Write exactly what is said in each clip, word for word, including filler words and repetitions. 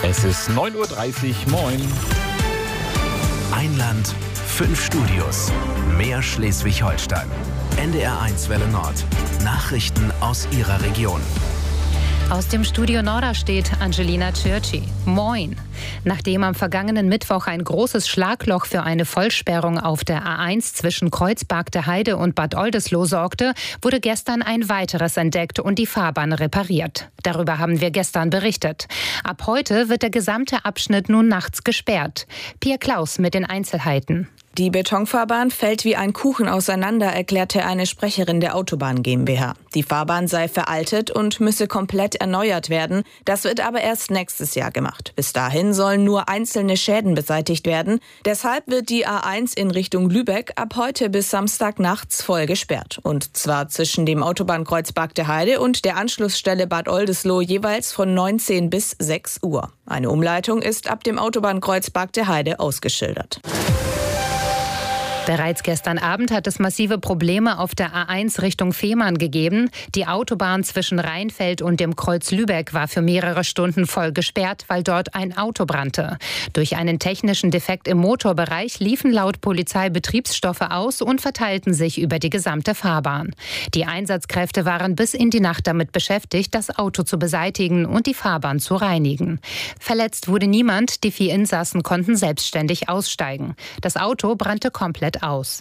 Es ist neun Uhr dreißig, moin. Ein Land, fünf Studios, mehr Schleswig-Holstein. N D R eins Welle Nord. Nachrichten aus Ihrer Region. Aus dem Studio Norderstedt Angelina Tschirci. Moin. Nachdem am vergangenen Mittwoch ein großes Schlagloch für eine Vollsperrung auf der A eins zwischen Kreuzbargte Heide und Bad Oldesloe sorgte, wurde gestern ein weiteres entdeckt und die Fahrbahn repariert. Darüber haben wir gestern berichtet. Ab heute wird der gesamte Abschnitt nun nachts gesperrt. Pia Klaus mit den Einzelheiten. Die Betonfahrbahn fällt wie ein Kuchen auseinander, erklärte eine Sprecherin der Autobahn GmbH. Die Fahrbahn sei veraltet und müsse komplett erneuert werden. Das wird aber erst nächstes Jahr gemacht. Bis dahin sollen nur einzelne Schäden beseitigt werden. Deshalb wird die A eins in Richtung Lübeck ab heute bis Samstag nachts voll gesperrt. Und zwar zwischen dem Autobahnkreuz Bargte Heide und der Anschlussstelle Bad Oldesloe jeweils von neunzehn bis sechs Uhr. Eine Umleitung ist ab dem Autobahnkreuz Bargte Heide ausgeschildert. Bereits gestern Abend hat es massive Probleme auf der A eins Richtung Fehmarn gegeben. Die Autobahn zwischen Rheinfeld und dem Kreuz Lübeck war für mehrere Stunden voll gesperrt, weil dort ein Auto brannte. Durch einen technischen Defekt im Motorbereich liefen laut Polizei Betriebsstoffe aus und verteilten sich über die gesamte Fahrbahn. Die Einsatzkräfte waren bis in die Nacht damit beschäftigt, das Auto zu beseitigen und die Fahrbahn zu reinigen. Verletzt wurde niemand, die vier Insassen konnten selbstständig aussteigen. Das Auto brannte komplett aus.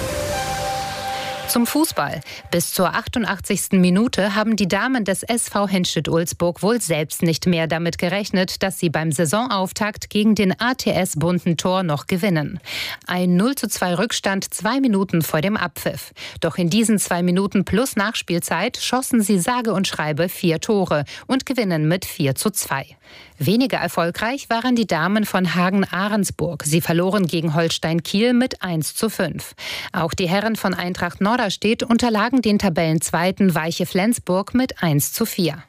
Zum Fußball. Bis zur achtundachtzigsten Minute haben die Damen des S V Henstedt-Ulzburg wohl selbst nicht mehr damit gerechnet, dass sie beim Saisonauftakt gegen den A T S Bunten-Tor noch gewinnen. Ein null zu zwei Rückstand zwei Minuten vor dem Abpfiff. Doch in diesen zwei Minuten plus Nachspielzeit schossen sie sage und schreibe vier Tore und gewinnen mit vier zu zwei. Weniger erfolgreich waren die Damen von Hagen-Ahrensburg. Sie verloren gegen Holstein Kiel mit eins zu fünf. Auch die Herren von Eintracht Norderstedt unterlagen den Tabellenzweiten Weiche Flensburg mit eins zu vier.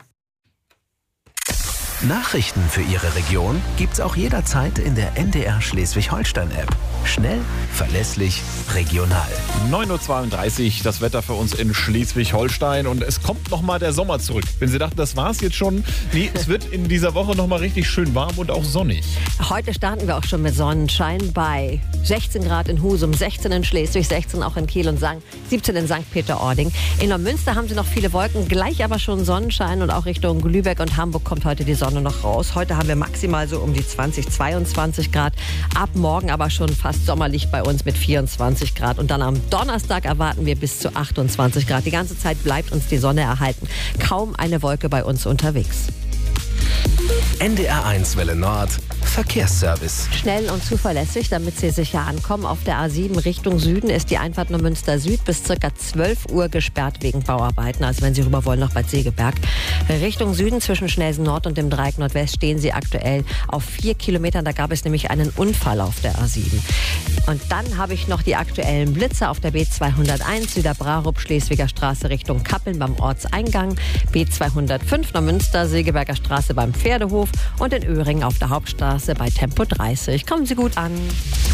Nachrichten für Ihre Region gibt's auch jederzeit in der N D R Schleswig-Holstein-App. Schnell, verlässlich, regional. neun Uhr zweiunddreißig, das Wetter für uns in Schleswig-Holstein und es kommt nochmal der Sommer zurück. Wenn Sie dachten, das war's jetzt schon, nee, es wird in dieser Woche nochmal richtig schön warm und auch sonnig. Heute starten wir auch schon mit Sonnenschein bei sechzehn Grad in Husum, sechzehn in Schleswig, sechzehn auch in Kiel und siebzehn in Sankt Peter-Ording. In Neumünster haben Sie noch viele Wolken, gleich aber schon Sonnenschein und auch Richtung Lübeck und Hamburg kommt heute die Sonne noch raus. Heute haben wir maximal so um die zwanzig, zweiundzwanzig Grad. Ab morgen aber schon fast sommerlich bei uns mit vierundzwanzig Grad. Und dann am Donnerstag erwarten wir bis zu achtundzwanzig Grad. Die ganze Zeit bleibt uns die Sonne erhalten. Kaum eine Wolke bei uns unterwegs. N D R eins Welle Nord. Verkehrsservice. Schnell und zuverlässig, damit Sie sicher ankommen. Auf der A sieben Richtung Süden ist die Einfahrt Neumünster Süd bis ca. zwölf Uhr gesperrt wegen Bauarbeiten. Also wenn Sie rüber wollen, nach Bad Segeberg. Richtung Süden zwischen Schnelsen Nord und dem Dreieck Nordwest stehen Sie aktuell auf vier Kilometern. Da gab es nämlich einen Unfall auf der A sieben. Und dann habe ich noch die aktuellen Blitze auf der B zweihunderteins, Süderbrarup, Schleswiger Straße Richtung Kappeln beim Ortseingang, B zweihundertfünf, Neumünster, Segeberger Straße beim Pferdehof und in Öhringen auf der Hauptstraße bei Tempo dreißig. Kommen Sie gut an.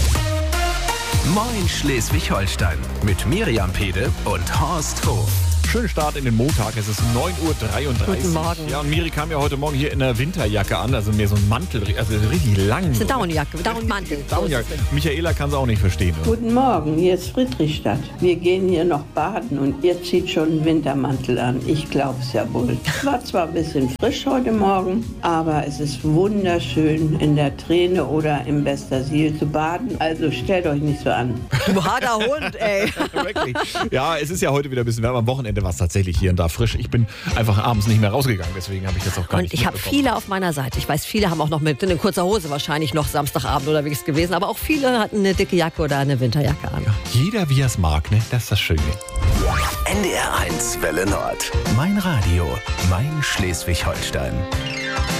Moin Schleswig-Holstein mit Miriam Pede und Horst Hof. Schönen Start in den Montag, es ist neun Uhr dreiunddreißig. Guten Morgen. Ja, und Miri kam ja heute Morgen hier in einer Winterjacke an, also mehr so ein Mantel, also richtig lang. Das ist eine Daunenjacke, Daunenmantel. Daunenjacke. Michaela kann es auch nicht verstehen. Oder? Guten Morgen, hier ist Friedrichstadt. Wir gehen hier noch baden und ihr zieht schon einen Wintermantel an. Ich glaube es ja wohl. Es war zwar ein bisschen frisch heute Morgen, aber es ist wunderschön in der Träne oder im Westersiel zu baden. Also stellt euch nicht so an. Du harter Hund, ey. Wirklich. Ja, es ist ja heute wieder ein bisschen wärmer. Am Wochenende war es tatsächlich hier und da frisch. Ich bin einfach abends nicht mehr rausgegangen, deswegen habe ich das auch gar Und nicht ich habe viele auf meiner Seite. Ich weiß, viele haben auch noch mit in kurzer Hose wahrscheinlich noch Samstagabend unterwegs gewesen. Aber auch viele hatten eine dicke Jacke oder eine Winterjacke an. Ja, jeder wie er es mag, ne? Das ist das Schöne. N D R eins Welle Nord. Mein Radio, mein Schleswig-Holstein.